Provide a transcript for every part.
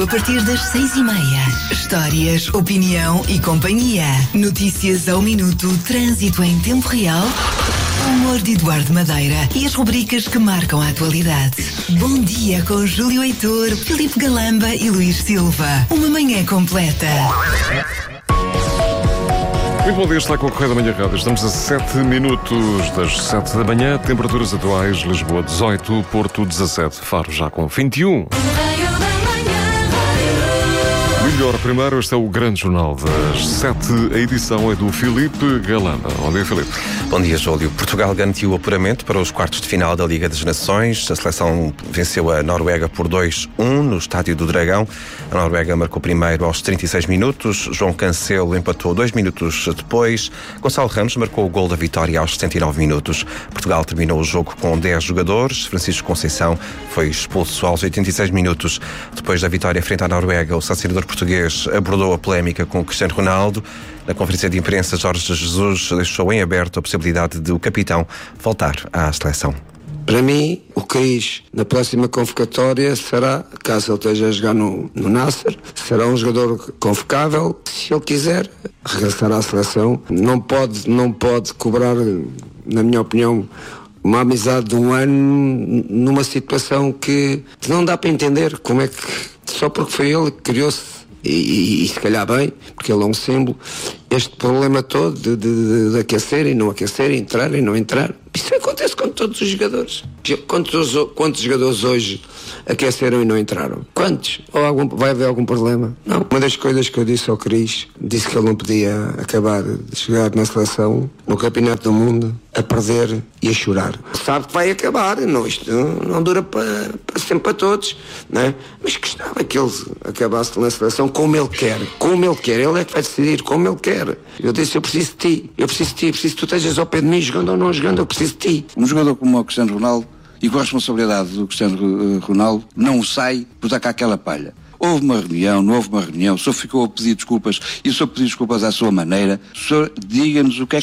A partir das 6:30, histórias, opinião e companhia. Notícias ao minuto, trânsito em tempo real, humor de Eduardo Madeira e as rubricas que marcam a atualidade. Bom dia com Júlio Heitor, Filipe Galamba e Luís Silva. Uma manhã completa. Muito bom dia, está com o Correio da Manhã Rádio. Estamos a 7 minutos das 7 da manhã. Temperaturas atuais: Lisboa 18, Porto 17, Faro já com 21. Melhor primeiro, este é o grande jornal das 7. A edição é do Filipe Galamba. Bom dia, Filipe. Bom dia, Júlio. Portugal garantiu o apuramento para os quartos de final da Liga das Nações. A seleção venceu a Noruega por 2-1 no Estádio do Dragão. A Noruega marcou primeiro aos 36 minutos. João Cancelo empatou 2 minutos depois. Gonçalo Ramos marcou o gol da vitória aos 79 minutos. Portugal terminou o jogo com 10 jogadores. Francisco Conceição foi expulso aos 86 minutos. Depois da vitória frente à Noruega, o selecionador português abordou a polémica com o Cristiano Ronaldo. Na conferência de imprensa, Jorge Jesus deixou em aberto a possibilidade de o capitão voltar à seleção. Para mim, o Cris, na próxima convocatória, será, caso ele esteja a jogar no Nasser, será um jogador convocável. Se ele quiser, regressar à seleção. Não pode cobrar, na minha opinião, uma amizade de um ano numa situação que não dá para entender como é que, só porque foi ele que criou-se. E se calhar bem, porque ele é um símbolo, este problema todo de aquecer e não aquecer, entrar e não entrar, isso acontece com todos os jogadores. Quantos jogadores hoje aqueceram e não entraram? Quantos? Vai haver algum problema? Não. Uma das coisas que eu disse ao Cris, disse que ele não podia acabar de chegar na seleção, no Campeonato do Mundo, a perder e a chorar. Sabe que vai acabar, não, isto não dura para sempre para todos, não é? Mas gostava que ele acabasse na seleção como ele quer, ele é que vai decidir como ele quer. Eu disse, eu preciso de ti, preciso que tu estejas ao pé de mim, jogando ou não jogando, eu preciso de ti. Um jogador como o Cristiano Ronaldo, e com a responsabilidade do Cristiano Ronaldo, não sai por dar cá aquela palha. Houve uma reunião, não houve uma reunião, o senhor ficou a pedir desculpas e o senhor pediu desculpas à sua maneira. O senhor diga-nos o que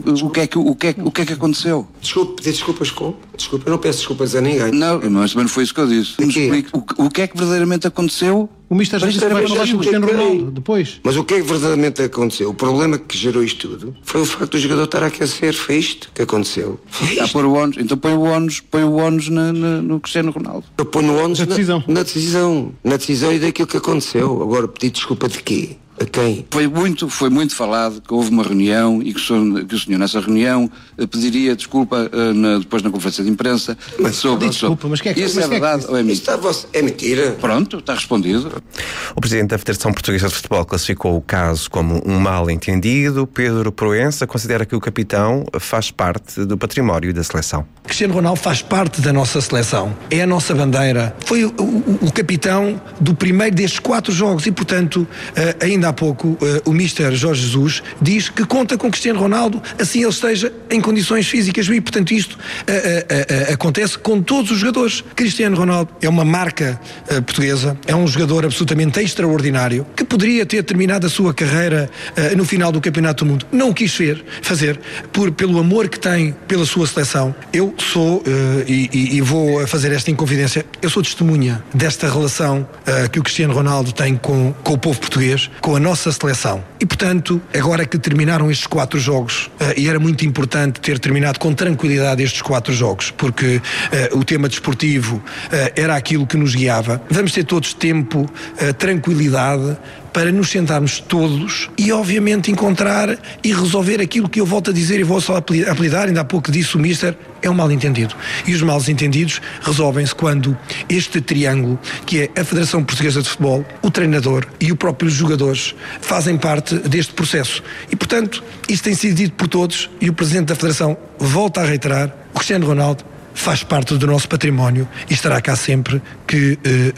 é que aconteceu. Pedir desculpas como? Desculpa, eu não peço desculpas a ninguém. Não, mas também não foi isso que eu disse. Me explique o que é que verdadeiramente aconteceu. O Mister disse que vai falar com o Cristiano Ronaldo depois. Mas o que é que verdadeiramente aconteceu? O problema que gerou isto tudo foi o facto do jogador estar a aquecer. Foi isto que aconteceu. Está a pôr o ónus. Então põe o ónus no Cristiano Ronaldo. Eu ponho o ónus na decisão e daquilo que aconteceu. Agora, pedir desculpa de quê? A quem? Foi muito falado que houve uma reunião e que o senhor nessa reunião pediria desculpa depois na conferência de imprensa. Desculpa, mas que é que isso é verdade ou é mentira? É mentira. Pronto, está respondido. O presidente da Federação Portuguesa de Futebol classificou o caso como um mal-entendido. Pedro Proença considera que o capitão faz parte do património da seleção. Cristiano Ronaldo faz parte da nossa seleção, é a nossa bandeira, foi o capitão do primeiro destes 4 jogos e, portanto, ainda há pouco o Mister Jorge Jesus diz que conta com Cristiano Ronaldo, assim ele esteja em condições físicas e, portanto, isto acontece com todos os jogadores. Cristiano Ronaldo é uma marca portuguesa, é um jogador absolutamente extraordinário que poderia ter terminado a sua carreira no final do Campeonato do Mundo. Não o quis fazer pelo amor que tem pela sua seleção. Eu sou, e vou fazer esta inconfidência, eu sou testemunha desta relação que o Cristiano Ronaldo tem com o povo português, com a nossa seleção. E, portanto, agora que terminaram estes 4 jogos, e era muito importante ter terminado com tranquilidade estes 4 jogos, porque o tema desportivo era aquilo que nos guiava. Vamos ter todos tempo, tranquilidade, para nos sentarmos todos e, obviamente, encontrar e resolver aquilo que eu volto a dizer e vou só apelidar, ainda há pouco disse o Mister, é um mal-entendido. E os mal-entendidos resolvem-se quando este triângulo, que é a Federação Portuguesa de Futebol, o treinador e os próprios jogadores, fazem parte deste processo. E, portanto, isto tem sido dito por todos e o Presidente da Federação volta a reiterar, o Cristiano Ronaldo faz parte do nosso património e estará cá sempre que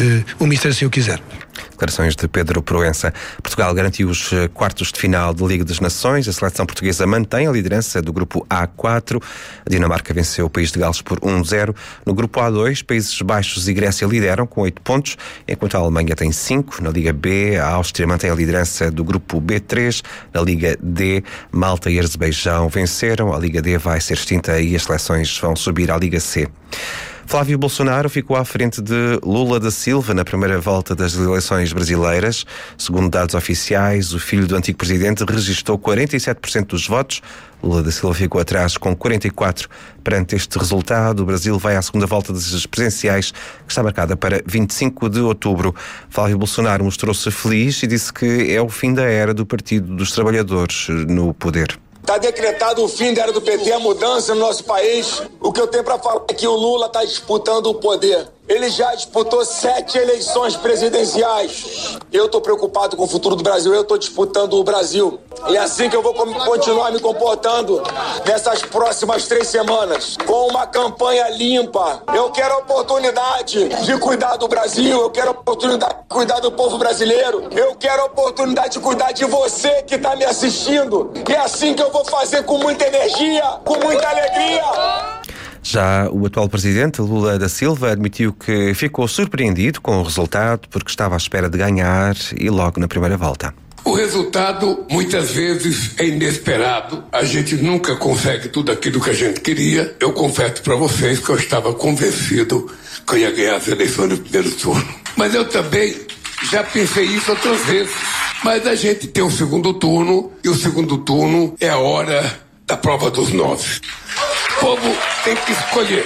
o Mister assim o quiser. Declarações de Pedro Proença. Portugal garantiu os quartos de final da Liga das Nações. A seleção portuguesa mantém a liderança do grupo A4. A Dinamarca venceu o País de Gales por 1-0. No grupo A2, Países Baixos e Grécia lideram com 8 pontos, enquanto a Alemanha tem 5. Na Liga B, a Áustria mantém a liderança do grupo B3. Na Liga D, Malta e Azerbaijão venceram. A Liga D vai ser extinta e as seleções vão subir à Liga C. Flávio Bolsonaro ficou à frente de Lula da Silva na primeira volta das eleições brasileiras. Segundo dados oficiais, o filho do antigo presidente registrou 47% dos votos. Lula da Silva ficou atrás com 44%. Perante este resultado, o Brasil vai à segunda volta das presidenciais, que está marcada para 25 de outubro. Flávio Bolsonaro mostrou-se feliz e disse que é o fim da era do Partido dos Trabalhadores no poder. Está decretado o fim da era do PT, a mudança no nosso país. O que eu tenho para falar é que o Lula está disputando o poder. Ele já disputou 7 eleições presidenciais. Eu estou preocupado com o futuro do Brasil, eu estou disputando o Brasil. E é assim que eu vou continuar me comportando nessas próximas 3 semanas, com uma campanha limpa. Eu quero a oportunidade de cuidar do Brasil, eu quero a oportunidade de cuidar do povo brasileiro, eu quero a oportunidade de cuidar de você que está me assistindo. E é assim que eu vou fazer com muita energia, com muita alegria. Já o atual presidente, Lula da Silva, admitiu que ficou surpreendido com o resultado porque estava à espera de ganhar e logo na primeira volta. O resultado muitas vezes é inesperado, a gente nunca consegue tudo aquilo que a gente queria. Eu confesso para vocês que eu estava convencido que eu ia ganhar as eleições no primeiro turno. Mas eu também já pensei isso outras vezes. Mas a gente tem o segundo turno e o segundo turno é a hora da prova dos 9. O povo tem que escolher.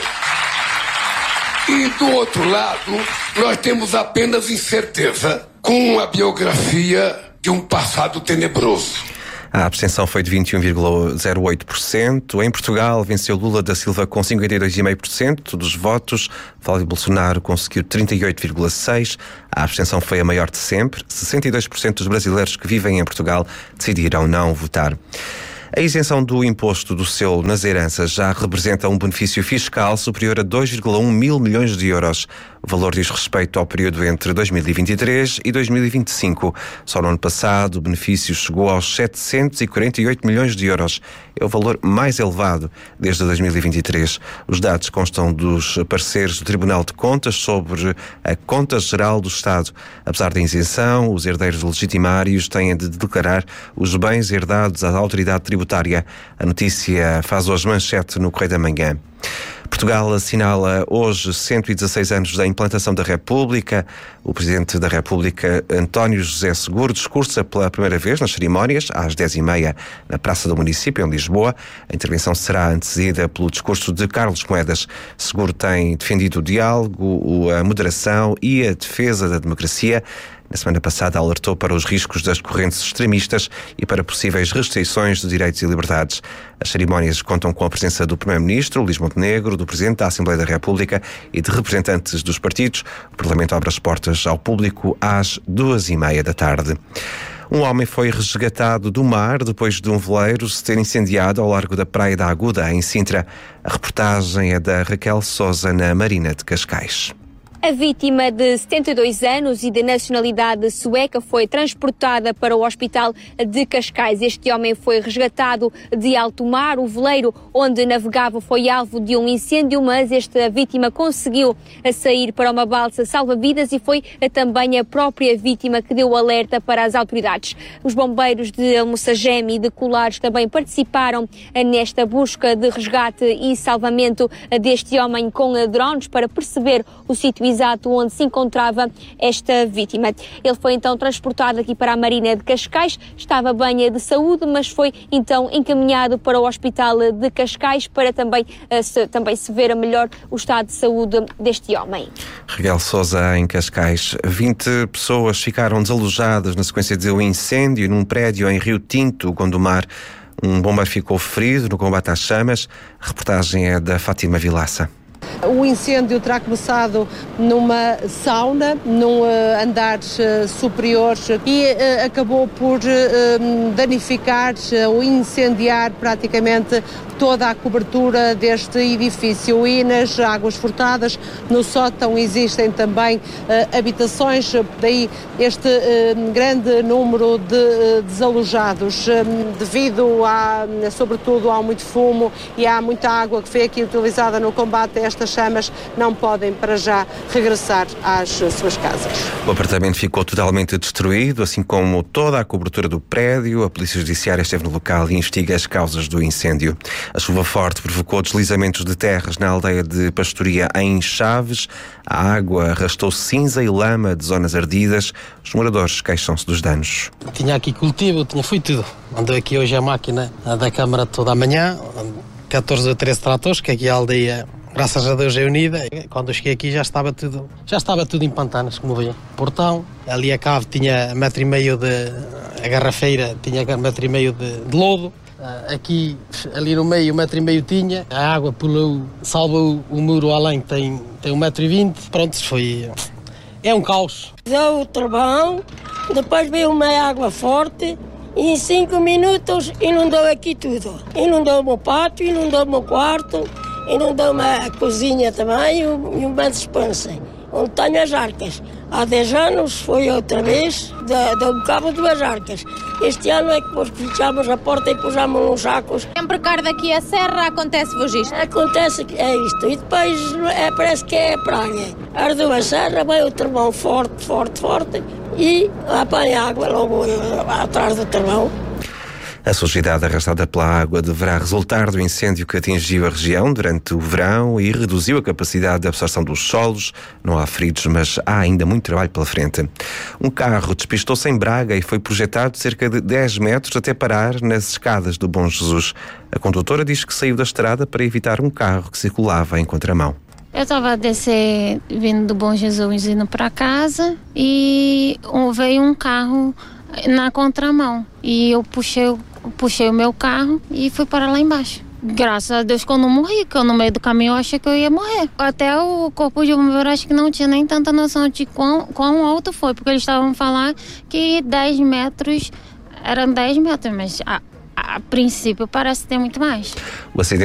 E do outro lado, nós temos apenas incerteza com a biografia de um passado tenebroso. A abstenção foi de 21,08%. Em Portugal, venceu Lula da Silva com 52,5% dos votos. Flávio Bolsonaro conseguiu 38,6%. A abstenção foi a maior de sempre. 62% dos brasileiros que vivem em Portugal decidiram não votar. A isenção do imposto do selo nas heranças já representa um benefício fiscal superior a 2,1 mil milhões de euros. O valor diz respeito ao período entre 2023 e 2025. Só no ano passado, o benefício chegou aos 748 milhões de euros. É o valor mais elevado desde 2023. Os dados constam dos pareceres do Tribunal de Contas sobre a Conta Geral do Estado. Apesar da isenção, os herdeiros legitimários têm de declarar os bens herdados à autoridade tributária. A notícia faz hoje manchete no Correio da Manhã. Portugal assinala hoje 116 anos da implantação da República. O Presidente da República, António José Seguro, discursa pela primeira vez nas cerimónias, às 10h30, na Praça do Município, em Lisboa. A intervenção será antecedida pelo discurso de Carlos Moedas. Seguro tem defendido o diálogo, a moderação e a defesa da democracia. Na semana passada alertou para os riscos das correntes extremistas e para possíveis restrições de direitos e liberdades. As cerimónias contam com a presença do Primeiro-Ministro, Luís Montenegro, do Presidente da Assembleia da República e de representantes dos partidos. O Parlamento abre as portas ao público às 2h30 da tarde. Um homem foi resgatado do mar depois de um veleiro se ter incendiado ao largo da Praia da Aguda, em Sintra. A reportagem é da Raquel Sousa, na Marina de Cascais. A vítima, de 72 anos e de nacionalidade sueca, foi transportada para o hospital de Cascais. Este homem foi resgatado de alto mar. O veleiro onde navegava foi alvo de um incêndio, mas esta vítima conseguiu sair para uma balsa salva-vidas e foi também a própria vítima que deu o alerta para as autoridades. Os bombeiros de Almoçageme e de Colares também participaram nesta busca de resgate e salvamento deste homem com drones para perceber o sítio exato onde se encontrava esta vítima. Ele foi então transportado aqui para a Marina de Cascais, estava bem de saúde, mas foi então encaminhado para o Hospital de Cascais para também se ver melhor o estado de saúde deste homem. Raquel Sousa, em Cascais. 20 pessoas ficaram desalojadas na sequência de um incêndio num prédio em Rio Tinto, Gondomar. Um bombeiro ficou ferido no combate às chamas. A reportagem é da Fátima Vilaça. O incêndio terá começado numa sauna, num andar superior e acabou por danificar ou incendiar praticamente toda a cobertura deste edifício. E nas águas furtadas, no sótão, existem também habitações, daí este grande número de desalojados, devido sobretudo, há muito fumo e há muita água que foi aqui utilizada no combate a nestas chamas não podem para já regressar às suas casas. O apartamento ficou totalmente destruído, assim como toda a cobertura do prédio. A Polícia Judiciária esteve no local e investiga as causas do incêndio. A chuva forte provocou deslizamentos de terras na aldeia de Pastoria, em Chaves. A água arrastou cinza e lama de zonas ardidas. Os moradores queixam-se dos danos. Tinha aqui cultivo, foi tudo. Andou aqui hoje a máquina da Câmara toda a manhã, 14 ou 13 tratores, que aqui a aldeia, graças a Deus, é unida. Quando eu cheguei aqui já estava tudo em pantanas, como vê. Portão, ali a cave tinha 1,5 metro a garrafeira tinha 1,5 metro de lodo. Aqui, ali no meio, 1,5 metro tinha. A água pulou, salvou o muro além, tem 1,20 metro. Pronto, foi... É um caos. Deu o trovão, depois veio uma água forte e em 5 minutos inundou aqui tudo. Inundou o meu pátio, inundou o meu quarto, inundou a cozinha também e um bem de despensa, onde tenho as arcas. Há 10 anos foi outra vez, deu cabo 2 arcas. Este ano é que fechamos a porta e pusemos uns sacos. Sempre cá daqui a serra acontece-vos isto? Acontece que é isto. E depois parece que é praga. Ardeu a serra, veio o trovão forte e apanha água logo atrás do trovão. A sujidade arrastada pela água deverá resultar do incêndio que atingiu a região durante o verão e reduziu a capacidade de absorção dos solos. Não há feridos, mas há ainda muito trabalho pela frente. Um carro despistou-se em Braga e foi projetado cerca de 10 metros até parar nas escadas do Bom Jesus. A condutora diz que saiu da estrada para evitar um carro que circulava em contramão. Eu estava a descer, vindo do Bom Jesus, indo para casa e veio um carro na contramão e eu puxei o meu carro e fui para lá embaixo. Graças a Deus que eu não morri, porque eu no meio do caminho eu achei que eu ia morrer. Até o corpo de bombeiro acho que não tinha nem tanta noção de quão alto foi, porque eles estavam falando que 10 metros, eram 10 metros, mas a princípio parece ter muito mais. O acidente